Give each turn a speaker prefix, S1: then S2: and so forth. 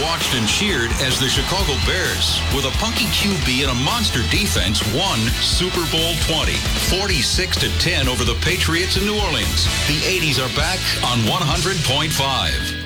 S1: watched and cheered as the Chicago Bears, with a punky QB and a monster defense, won Super Bowl 20, 46-10 over the Patriots in New Orleans. The 80s are back on 100.5.